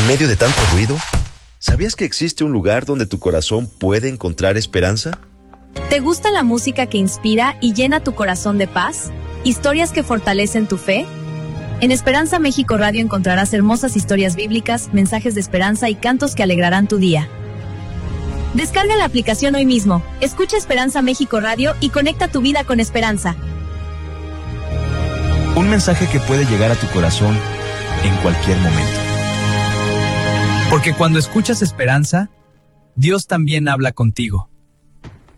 En medio de tanto ruido, ¿sabías que existe un lugar donde tu corazón puede encontrar esperanza? ¿Te gusta la música que inspira y llena tu corazón de paz? ¿Historias que fortalecen tu fe? En Esperanza México Radio encontrarás hermosas historias bíblicas, mensajes de esperanza y cantos que alegrarán tu día. Descarga la aplicación hoy mismo, escucha Esperanza México Radio y conecta tu vida con esperanza. Un mensaje que puede llegar a tu corazón en cualquier momento. Porque cuando escuchas esperanza, Dios también habla contigo.